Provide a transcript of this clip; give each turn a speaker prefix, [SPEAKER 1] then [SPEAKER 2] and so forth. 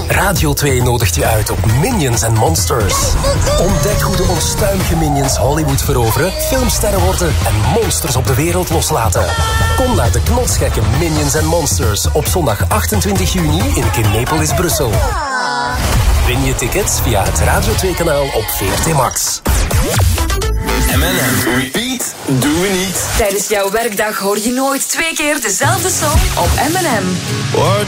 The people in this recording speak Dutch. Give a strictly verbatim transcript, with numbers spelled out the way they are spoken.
[SPEAKER 1] Radio twee nodigt je uit op Minions and Monsters. Ontdek hoe de onstuimige Minions Hollywood veroveren, filmsterren worden en monsters op de wereld loslaten. Kom naar de knotsgekke Minions and Monsters op zondag achtentwintig juni in Kinepolis, Brussel. Win je tickets via het Radio twee kanaal op V R T Max.
[SPEAKER 2] M en M. Repeat doen we niet.
[SPEAKER 3] Tijdens jouw werkdag hoor je nooit twee keer dezelfde song op M en M.
[SPEAKER 2] What